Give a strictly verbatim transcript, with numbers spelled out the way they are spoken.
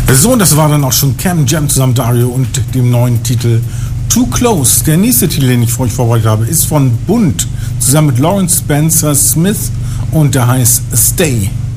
So, das war dann auch schon Cam Jam zusammen Dario und dem neuen Titel Too Close. Der nächste Titel, den ich für euch vorbereitet habe, ist von Bunt zusammen mit Lawrence Spencer Smith und der heißt Stay.